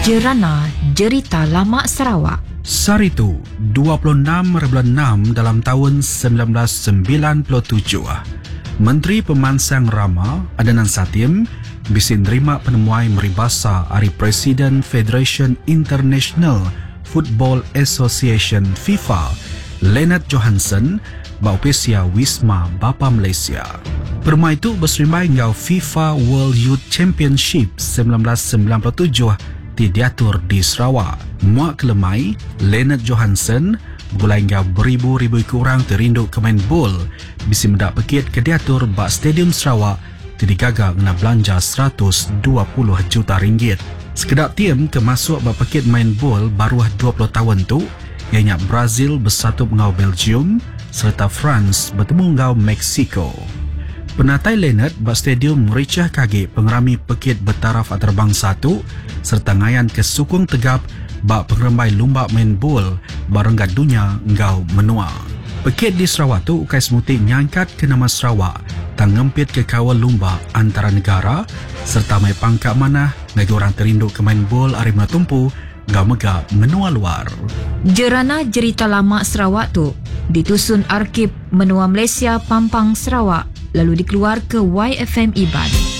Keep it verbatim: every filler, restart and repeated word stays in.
Jerana Jerita Lama Sarawak. Saritu, dua puluh enam enam dalam tahun sembilan belas sembilan puluh tujuh. Menteri Pemansang Rama, Adnan Satim, bisin terima penemuai meribasa hari Presiden Federation International Football Association FIFA, Lennart Johansson, Baupesia Wisma Bapa Malaysia. Permai itu berserimbai ngau FIFA World Youth Championship sembilan belas sembilan puluh tujuh di diatur di Sarawak. Muak kelemai, Lennart Johansson bergulai ngau beribu-ribu kurang terindu kemain bol bisi mendak pekit ke diatur bak Stadium Sarawak di digagak nak belanja seratus dua puluh juta ringgit. Sekedap tim kemasuk bak pekit main bol baru dua puluh tahun tu, ianya Brazil bersatu ngau Belgium serta France bertemu ngau Mexico. Penatai Lennart bak stadium mericah kaget pengerami pekit bertaraf antarabangsa tu serta ngayan ke sukung tegap bak pengerembai lumba main bol barangkat dunia ngau menua. Pekit di Sarawak tu ukai semutik nyangkat ke nama Sarawak tang ngempit ke kawal lumba antara negara serta mai pangkat mana ngagi orang terindu ke main bol Arimna Tumpu ngau megap menua luar. Jerana Jerita Lama Sarawak tu ditusun Arkib Menua Malaysia Pampang Sarawak lalu dikeluar ke Y F M Iban.